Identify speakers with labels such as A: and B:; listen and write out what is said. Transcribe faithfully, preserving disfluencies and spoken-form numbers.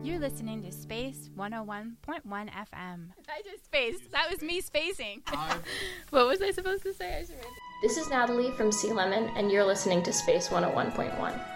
A: You're listening to Space one oh one point one F M. I just spaced. That was me spacing. What was I supposed to say? I should
B: This is Natalie from Sea Lemon, and you're listening to Space one oh one point one.